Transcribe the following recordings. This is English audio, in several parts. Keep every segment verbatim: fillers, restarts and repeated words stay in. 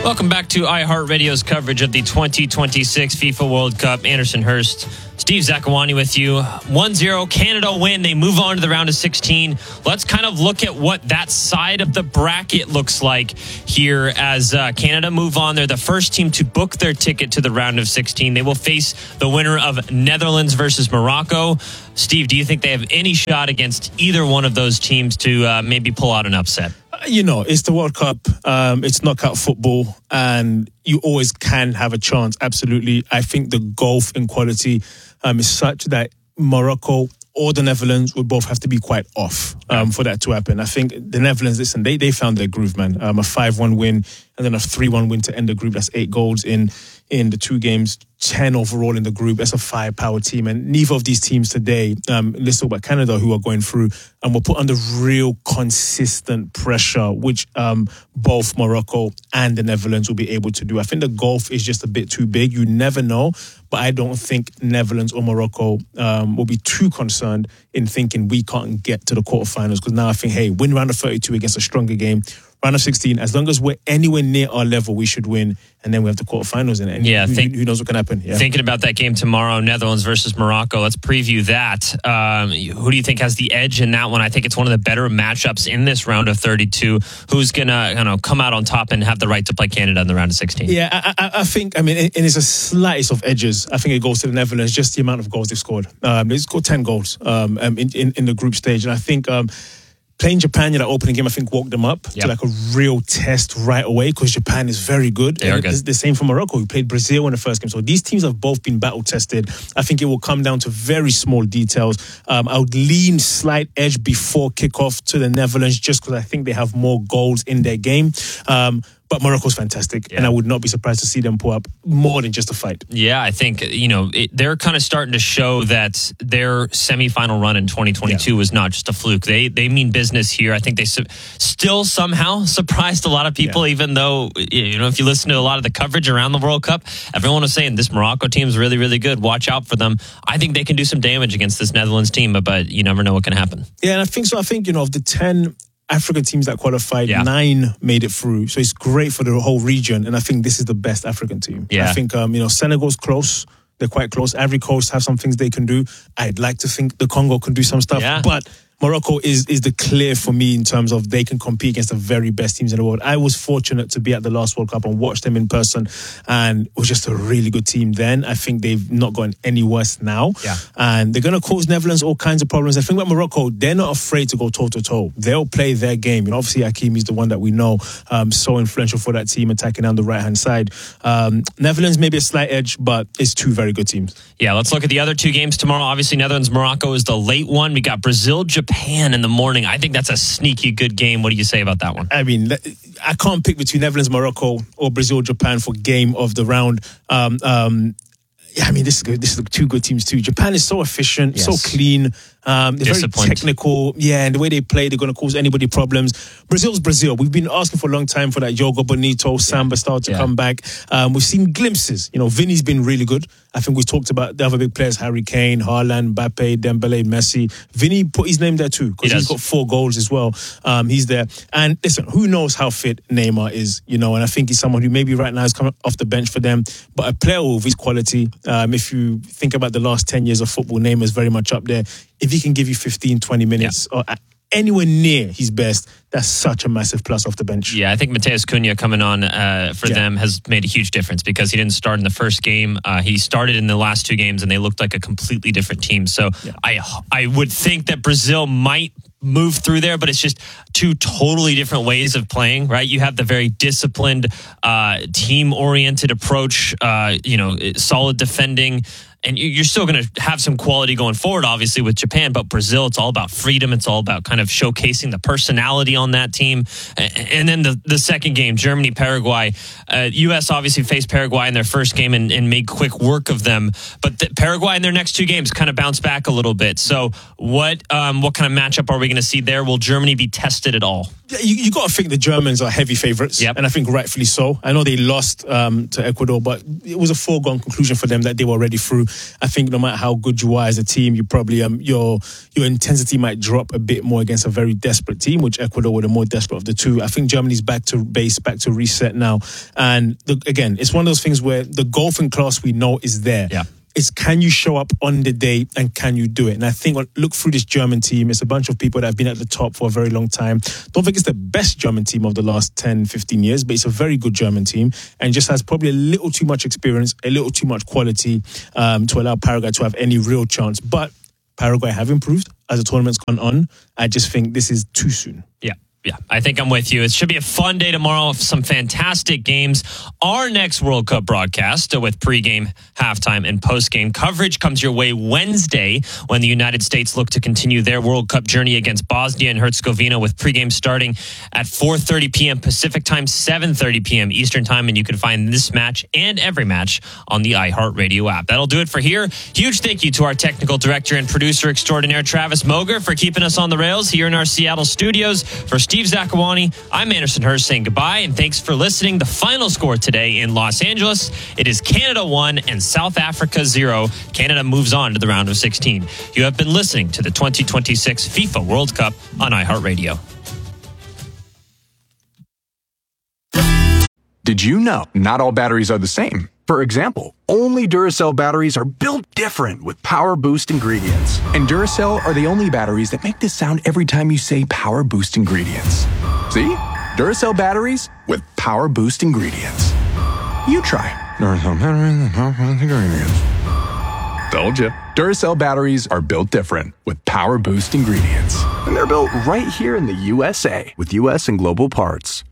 Welcome back to iHeartRadio's coverage of the twenty twenty-six FIFA World Cup. Anderson Hurst, Steve Zakuani with you. one zero, Canada win. They move on to the round of sixteen. Let's kind of look at what that side of the bracket looks like here as uh, Canada move on. They're the first team to book their ticket to the round of sixteen. They will face the winner of Netherlands versus Morocco. Steve, do you think they have any shot against either one of those teams to uh, maybe pull out an upset? You know, it's the World Cup, um, it's knockout football, and you always can have a chance, absolutely. I think the gulf in quality um, is such that Morocco or the Netherlands would both have to be quite off um, for that to happen. I think the Netherlands, listen, they, they found their groove, man. Um, a five one win and then a three one win to end the group. That's eight goals in in the two games, ten overall in the group. That's a firepower team. And neither of these teams today, um, let's talk about Canada, who are going through and will put under real consistent pressure, which um, both Morocco and the Netherlands will be able to do. I think the gulf is just a bit too big. You never know. But I don't think Netherlands or Morocco um, will be too concerned in thinking we can't get to the quarterfinals. Because now I think, hey, win round of thirty-two against a stronger game. Round of sixteen, as long as we're anywhere near our level, we should win. And then we have the quarterfinals in it. And yeah, who, think, who knows what can happen? Yeah. Thinking about that game tomorrow, Netherlands versus Morocco, let's preview that. Um, who do you think has the edge in that one? I think it's one of the better matchups in this round of thirty-two. Who's going to you know, come out on top and have the right to play Canada in the round of sixteen? Yeah, I, I, I think, I mean, it, it is a slightest of edges. I think it goes to the Netherlands, just the amount of goals they've scored. Um, they've scored ten goals um, in, in, in the group stage. And I think... Um, Playing Japan in that opening game, I think, woke them up yep. to like a real test right away because Japan is very good. They are good. It's the same for Morocco, who played Brazil in the first game. So these teams have both been battle tested. I think it will come down to very small details. Um, I would lean slight edge before kickoff to the Netherlands just because I think they have more goals in their game. Um, But Morocco's fantastic, yeah. and I would not be surprised to see them pull up more than just a fight. Yeah, I think, you know, it, they're kind of starting to show that their semifinal run in twenty twenty-two yeah. was not just a fluke. They they mean business here. I think they su- still somehow surprised a lot of people, yeah. even though, you know, if you listen to a lot of the coverage around the World Cup, everyone was saying this Morocco team is really, really good. Watch out for them. I think they can do some damage against this Netherlands team, but, but you never know what can happen. Yeah, and I think so. I think, you know, of the ten African teams that qualified, yeah. nine made it through. So it's great for the whole region. And I think this is the best African team. Yeah. I think, um, you know, Senegal's close. They're quite close. Ivory Coast have some things they can do. I'd like to think the Congo can do some stuff. Yeah. But Morocco is is the clear for me in terms of they can compete against the very best teams in the world. I was fortunate to be at the last World Cup and watch them in person, and it was just a really good team then. I think they've not gotten any worse now. Yeah. And they're going to cause Netherlands all kinds of problems. I think about Morocco, they're not afraid to go toe-to-toe. They'll play their game. You know, obviously, Hakimi's the one that we know, um, so influential for that team, attacking down the right-hand side. Um, Netherlands, maybe a slight edge, but it's two very good teams. Yeah, let's look at the other two games tomorrow. Obviously, Netherlands-Morocco is the late one. We got Brazil-Japan in the morning. I think that's a sneaky good game. What do you say about that one? I mean, I can't pick between Netherlands-Morocco or Brazil-Japan for game of the round. Um, um, yeah, I mean, this is good. This is two good teams too. Japan is so efficient, yes. so clean. Um, they're very technical. Yeah, and the way they play, they're going to cause anybody problems. Brazil's Brazil. We've been asking for a long time for that Jogo Bonito, Samba style to yeah. come back. Um, we've seen glimpses. You know, Vinny's been really good. I think we talked about the other big players, Harry Kane, Haaland, Mbappe, Dembele, Messi. Vinny put his name there too because he he's got four goals as well. Um, he's there. And listen, who knows how fit Neymar is, you know, and I think he's someone who maybe right now is coming off the bench for them, but a player with his quality, um, if you think about the last ten years of football, Neymar is very much up there. If he can give you fifteen, twenty minutes yeah. or anywhere near his best, that's such a massive plus off the bench. Yeah, I think Mateus Cunha coming on uh, for yeah. them has made a huge difference because he didn't start in the first game. Uh, he started in the last two games and they looked like a completely different team. So yeah. I I would think that Brazil might move through there, but it's just two totally different ways of playing, right? You have the very disciplined, uh, team-oriented approach, uh, you know, solid defending, and you're still going to have some quality going forward, obviously, with Japan. But Brazil, it's all about freedom. It's all about kind of showcasing the personality on that team. And then the, the second game, Germany, Paraguay. Uh, U S obviously faced Paraguay in their first game and, and made quick work of them. But the, Paraguay in their next two games kind of bounced back a little bit. So what um, what kind of matchup are we going to see there? Will Germany be tested at all? You, you got to think the Germans are heavy favourites, yep. and I think rightfully so. I know they lost um, to Ecuador, but it was a foregone conclusion for them that they were already through. I think no matter how good you are as a team, you probably um your your intensity might drop a bit more against a very desperate team, which Ecuador were the more desperate of the two. I think Germany's back to base, back to reset now. And the, again, it's one of those things where the golfing class we know is there. Yeah. It's can you show up on the day and can you do it? And I think, look through this German team, it's a bunch of people that have been at the top for a very long time. Don't think it's the best German team of the last ten, fifteen years, but it's a very good German team and just has probably a little too much experience, a little too much quality um, to allow Paraguay to have any real chance. But Paraguay have improved as the tournament's gone on. I just think this is too soon. Yeah. Yeah, I think I'm with you. It should be a fun day tomorrow. Some fantastic games. Our next World Cup broadcast with pregame, halftime, and postgame coverage comes your way Wednesday when the United States look to continue their World Cup journey against Bosnia and Herzegovina with pregame starting at four thirty p.m. Pacific time, seven thirty p.m. Eastern time. And you can find this match and every match on the iHeartRadio app. That'll do it for here. Huge thank you to our technical director and producer extraordinaire, Travis Moger, for keeping us on the rails here in our Seattle studios. For Steve Zakawani, I'm Anderson Hurst saying goodbye and thanks for listening. The final score today in Los Angeles, it is Canada one and South Africa zero. Canada moves on to the round of sixteen. You have been listening to the twenty twenty-six FIFA World Cup on iHeartRadio. Did you know not all batteries are the same? For example, only Duracell batteries are built different with Power Boost ingredients. And Duracell are the only batteries that make this sound every time you say Power Boost ingredients. See? Duracell batteries with Power Boost ingredients. You try. Duracell batteries with Power Boost ingredients. Told you. Duracell batteries are built different with Power Boost ingredients. And they're built right here in the U S A with U S and global parts.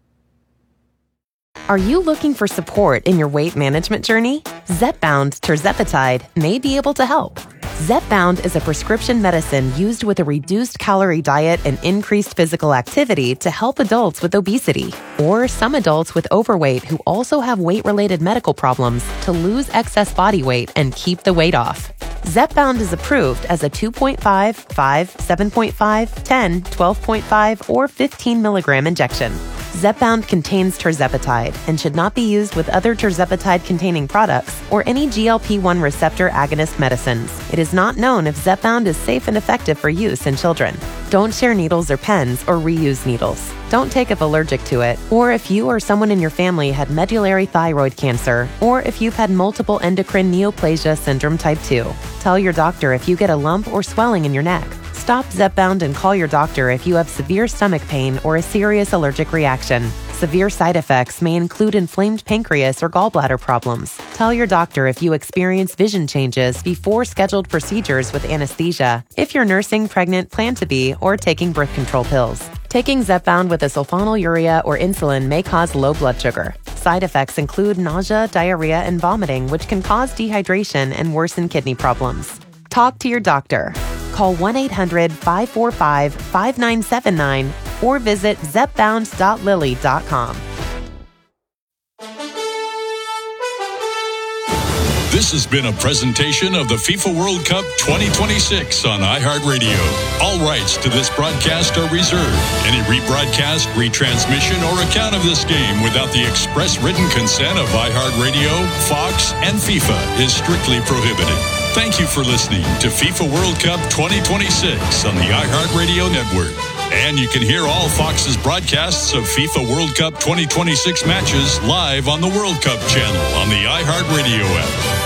Are you looking for support in your weight management journey? Zepbound tirzepatide may be able to help. Zepbound is a prescription medicine used with a reduced calorie diet and increased physical activity to help adults with obesity or some adults with overweight who also have weight-related medical problems to lose excess body weight and keep the weight off. Zepbound is approved as a two point five, five, seven point five, ten, twelve point five, or fifteen milligram injection. Zepbound contains tirzepatide and should not be used with other tirzepatide-containing products or any G L P one receptor agonist medicines. It is not known if Zepbound is safe and effective for use in children. Don't share needles or pens or reuse needles. Don't take if allergic to it, or if you or someone in your family had medullary thyroid cancer, or if you've had multiple endocrine neoplasia syndrome type two. Tell your doctor if you get a lump or swelling in your neck. Stop Zepbound and call your doctor if you have severe stomach pain or a serious allergic reaction. Severe side effects may include inflamed pancreas or gallbladder problems. Tell your doctor if you experience vision changes before scheduled procedures with anesthesia, if you're nursing, pregnant, plan to be, or taking birth control pills. Taking Zepbound with a sulfonylurea or insulin may cause low blood sugar. Side effects include nausea, diarrhea, and vomiting, which can cause dehydration and worsen kidney problems. Talk to your doctor. Call one eight hundred, five four five, five nine seven nine or visit zepbound dot lilly dot com. This has been a presentation of the FIFA World Cup twenty twenty-six on iHeartRadio. All rights to this broadcast are reserved. Any rebroadcast, retransmission, or account of this game without the express written consent of iHeartRadio, Fox, and FIFA is strictly prohibited. Thank you for listening to FIFA World Cup twenty twenty-six on the iHeartRadio network. And you can hear all Fox's broadcasts of FIFA World Cup twenty twenty-six matches live on the World Cup channel on the iHeartRadio app.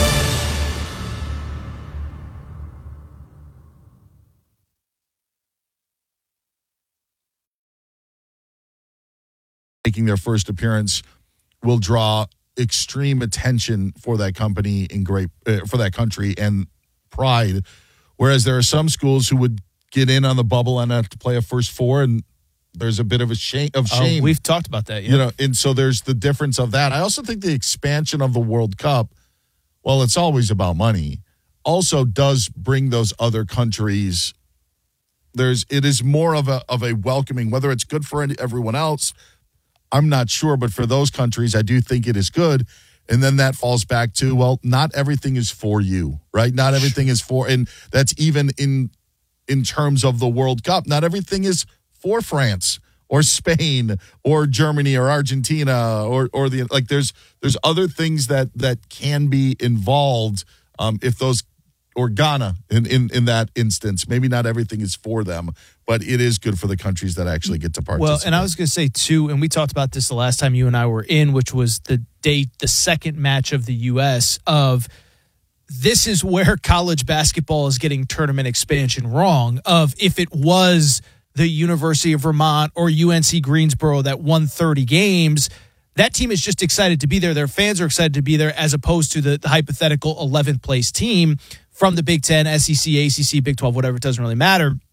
Making their first appearance will draw extreme attention for that company in great uh, for that country and pride, whereas there are some schools who would get in on the bubble and have to play a first four, and there's a bit of a shame of shame. Uh, we've talked about that, yeah. You know, and so there's the difference of that. I also think the expansion of the World Cup, well, it's always about money, also does bring those other countries. There's it is more of a of a welcoming, whether it's good for everyone else, I'm not sure, but for those countries, I do think it is good. And then that falls back to, well, not everything is for you, right? Not everything is for, and that's even in in terms of the World Cup. Not everything is for France or Spain or Germany or Argentina or or the like. There's there's other things that that can be involved Um, if those or Ghana in, in in that instance, maybe not everything is for them, but it is good for the countries that actually get to participate. Well, and I was going to say too, and we talked about this the last time you and I were in, which was the date, the second match of the U S of. This is where college basketball is getting tournament expansion wrong. Of if it was the University of Vermont or U N C Greensboro that won thirty games, that team is just excited to be there. Their fans are excited to be there as opposed to the, the hypothetical eleventh place team from the Big Ten, S E C, A C C, Big twelve, whatever. It doesn't really matter.